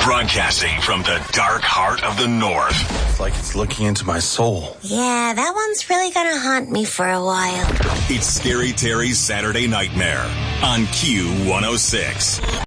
Broadcasting from the dark heart of the North. It's like it's looking into my soul. Yeah, that one's really gonna haunt me for a while. It's Scary Terry's Saturday Nightmare on Q106.